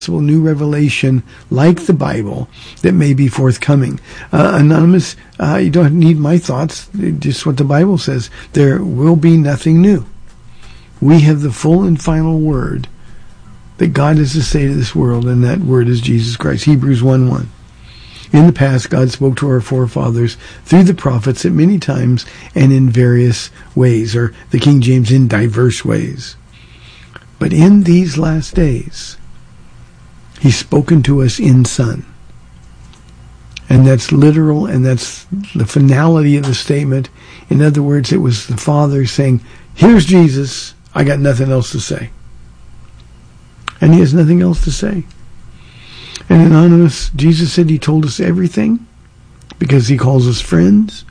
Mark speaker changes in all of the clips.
Speaker 1: new revelation like the Bible that may be forthcoming. Anonymous, you don't need my thoughts, just what the Bible says. There will be nothing new. We have the full and final word that God has to say to this world, and that word is Jesus Christ. Hebrews 1:1. In the past, God spoke to our forefathers through the prophets at many times and in various ways, or the King James, in diverse ways. But in these last days, He's spoken to us in Son. And that's literal, and that's the finality of the statement. In other words, it was the Father saying, here's Jesus, I got nothing else to say. And He has nothing else to say. And Anonymous, Jesus said He told us everything because He calls us friends.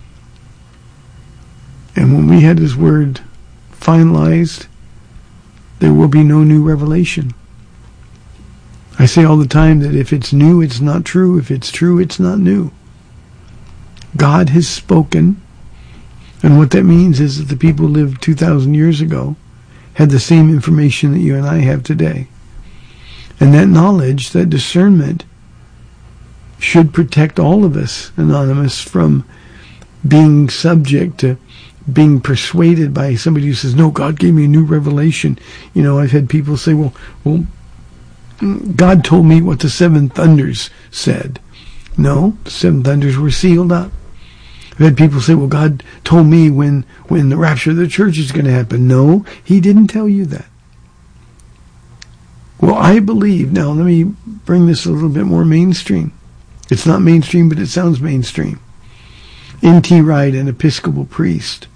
Speaker 1: And when we had His word finalized, there will be no new revelation. I say all the time that if it's new, it's not true. If it's true, it's not new. God has spoken. And what that means is that the people who lived 2,000 years ago had the same information that you and I have today. And that knowledge, that discernment, should protect all of us, Anonymous, from being subject to being persuaded by somebody who says, no, God gave me a new revelation. You know, I've had people say, well, God told me what the seven thunders said. No, the seven thunders were sealed up. I've had people say, well, God told me when the rapture of the church is going to happen. No, He didn't tell you that. Well, I believe, now let me bring this a little bit more mainstream. It's not mainstream, but it sounds mainstream. N.T. Wright, an Episcopal priest,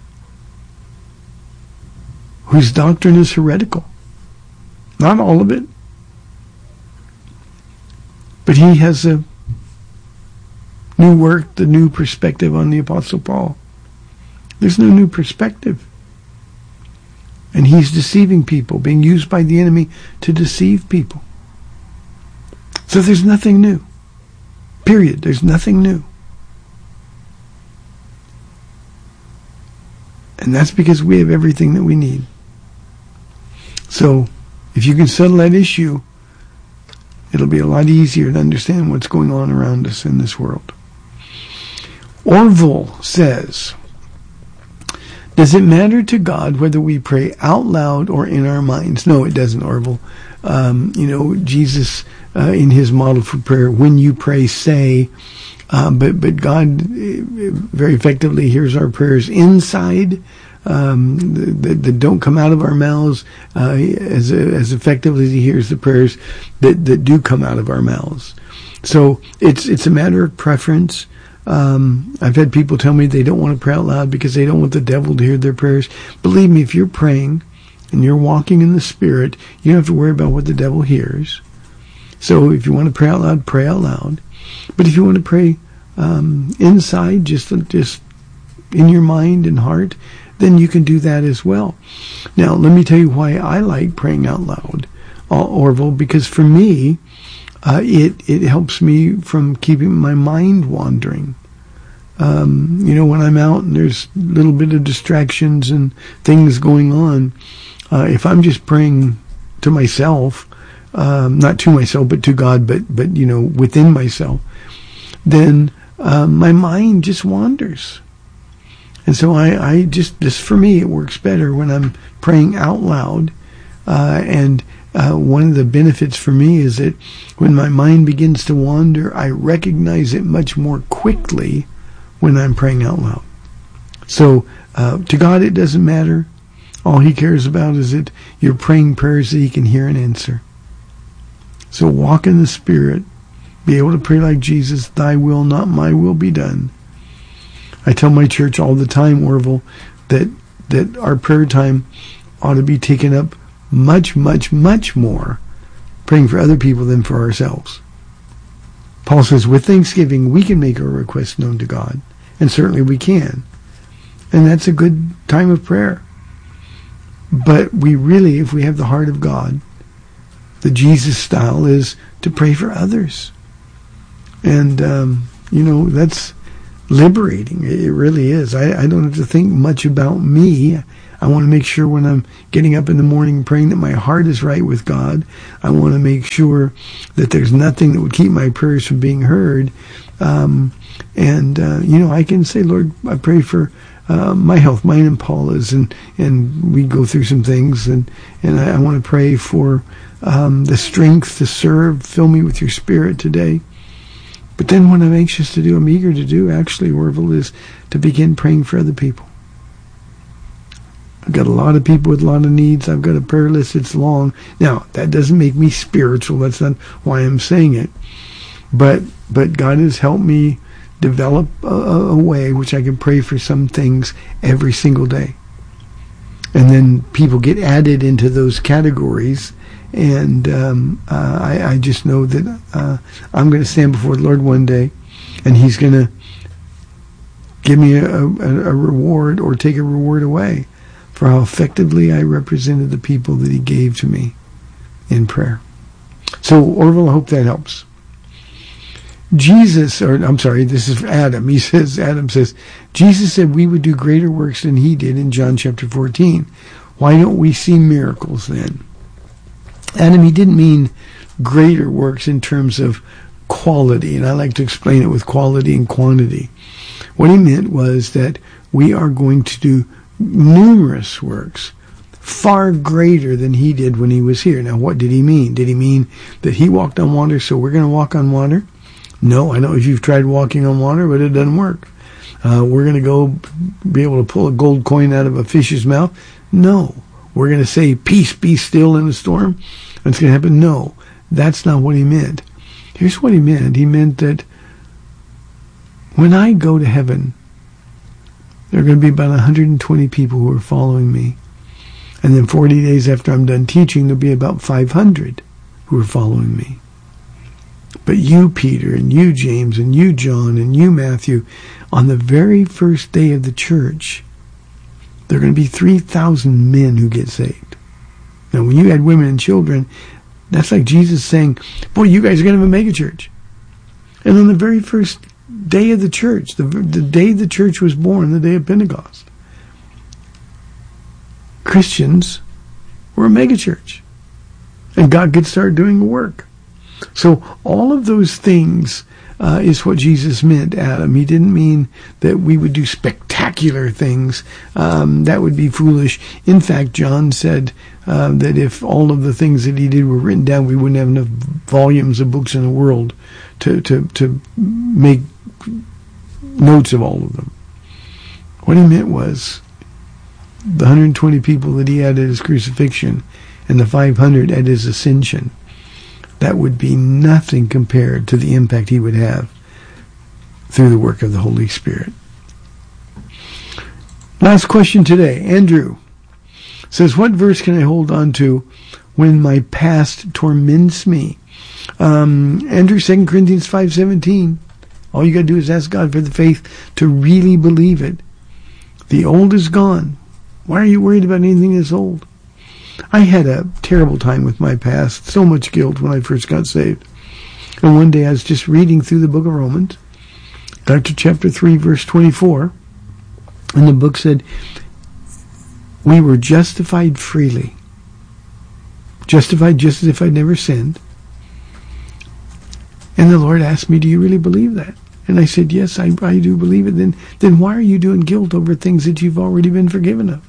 Speaker 1: whose doctrine is heretical. Not all of it. But he has a new work, the new perspective on the Apostle Paul. There's no new perspective. And he's deceiving people, being used by the enemy to deceive people. So there's nothing new. Period. There's nothing new. And that's because we have everything that we need. So if you can settle that issue, it'll be a lot easier to understand what's going on around us in this world. Orville says, does it matter to God whether we pray out loud or in our minds? No, it doesn't, Orville. Jesus, in His model for prayer, when you pray, say, but God very effectively hears our prayers inside, that don't come out of our mouths, as effectively as He hears the prayers that do come out of our mouths. So it's a matter of preference. I've had people tell me they don't want to pray out loud because they don't want the devil to hear their prayers. Believe me, if you're praying and you're walking in the Spirit, you don't have to worry about what the devil hears. So if you want to pray out loud, pray out loud. But if you want to pray inside, just in your mind and heart, then you can do that as well. Now, let me tell you why I like praying out loud, Orville, because for me, it helps me from keeping my mind wandering. When I'm out and there's a little bit of distractions and things going on, if I'm just praying to myself, not to myself, but to God, but within myself, then my mind just wanders. And so I just for me, it works better when I'm praying out loud. And one of the benefits for me is that when my mind begins to wander, I recognize it much more quickly when I'm praying out loud. So to God, it doesn't matter. All He cares about is that you're praying prayers that He can hear and answer. So walk in the Spirit. Be able to pray like Jesus, Thy will, not my will, be done. I tell my church all the time, Orville, that our prayer time ought to be taken up much, much, much more praying for other people than for ourselves. Paul says, with thanksgiving, we can make our requests known to God. And certainly we can. And that's a good time of prayer. But we really, if we have the heart of God, the Jesus style is to pray for others. And, that's liberating. It really is. I don't have to think much about me. I want to make sure when I'm getting up in the morning praying that my heart is right with God. I want to make sure that there's nothing that would keep my prayers from being heard. I can say, Lord, I pray for my health, mine and Paula's, and we go through some things, and I want to pray for the strength to serve. Fill me with your Spirit today. But then what I'm anxious to do, I'm eager to do, actually, Orville, is to begin praying for other people. I've got a lot of people with a lot of needs. I've got a prayer list that's long. Now, that doesn't make me spiritual. That's not why I'm saying it. But God has helped me develop a way which I can pray for some things every single day. And then people get added into those categories. And I just know that I'm going to stand before the Lord one day, and He's going to give me a reward or take a reward away for how effectively I represented the people that He gave to me in prayer. So, Orville, I hope that helps. This is Adam. Adam says, Jesus said we would do greater works than He did in John chapter 14. Why don't we see miracles then? Adam, he didn't mean greater works in terms of quality, and I like to explain it with quality and quantity. What he meant was that we are going to do numerous works, far greater than He did when He was here. Now, what did He mean? Did He mean that He walked on water, so we're going to walk on water? No, I know if you've tried walking on water, but it doesn't work. We're going to go be able to pull a gold coin out of a fish's mouth? No. We're going to say, peace, be still in a storm? It's going to happen? No. That's not what He meant. Here's what He meant. He meant that when I go to heaven, there are going to be about 120 people who are following me. And then 40 days after I'm done teaching, there'll be about 500 who are following me. But you, Peter, and you, James, and you, John, and you, Matthew, on the very first day of the church, there are going to be 3,000 men who get saved. Now, when you add women and children, that's like Jesus saying, boy, you guys are going to have a mega church. And on the very first day of the church, the day the church was born, the day of Pentecost, Christians were a mega church. And God could start doing the work. So all of those things is what Jesus meant, Adam. He didn't mean that we would do spectacular things. That would be foolish. In fact, John said that if all of the things that He did were written down, we wouldn't have enough volumes of books in the world to make notes of all of them. What He meant was the 120 people that He had at His crucifixion and the 500 at His ascension. That would be nothing compared to the impact He would have through the work of the Holy Spirit. Last question today. Andrew says, what verse can I hold on to when my past torments me? Andrew, 2 Corinthians 5:17. All you got to do is ask God for the faith to really believe it. The old is gone. Why are you worried about anything that's old? I had a terrible time with my past, so much guilt when I first got saved. And one day I was just reading through the book of Romans, got to chapter 3, verse 24, and the book said, we were justified freely. Justified just as if I'd never sinned. And the Lord asked me, do you really believe that? And I said, yes, I do believe it. Then why are you doing guilt over things that you've already been forgiven of?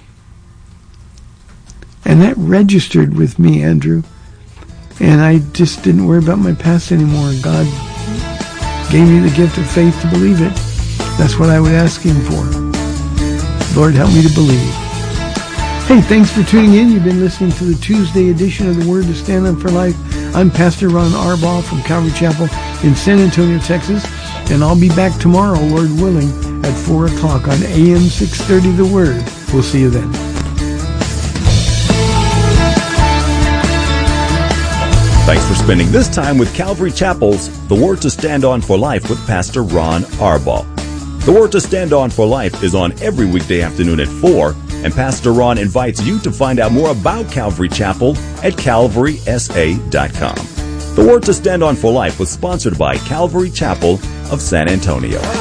Speaker 1: And that registered with me, Andrew. And I just didn't worry about my past anymore. God gave me the gift of faith to believe it. That's what I would ask Him for. Lord, help me to believe. Hey, thanks for tuning in. You've been listening to the Tuesday edition of the Word to Stand On for Life. I'm Pastor Ron Arbaugh from Calvary Chapel in San Antonio, Texas. And I'll be back tomorrow, Lord willing, at 4 o'clock on AM 630 The Word. We'll see you then.
Speaker 2: Thanks for spending this time with Calvary Chapel's The Word to Stand On for Life with Pastor Ron Arbaugh. The Word to Stand On for Life is on every weekday afternoon at 4, and Pastor Ron invites you to find out more about Calvary Chapel at calvarysa.com. The Word to Stand On for Life was sponsored by Calvary Chapel of San Antonio.